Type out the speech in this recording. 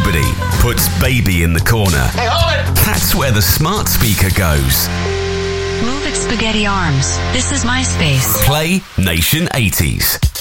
nobody puts baby in the corner. Hey, hold it! That's where the smart speaker goes. Move it, spaghetti arms. This is my space. Play Nation 80s.